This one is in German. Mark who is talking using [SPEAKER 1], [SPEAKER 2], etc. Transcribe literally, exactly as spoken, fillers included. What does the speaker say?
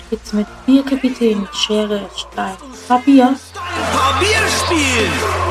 [SPEAKER 1] Geht's mit vier Kapiteln Schere, Stein, Papier?
[SPEAKER 2] Papier spielen!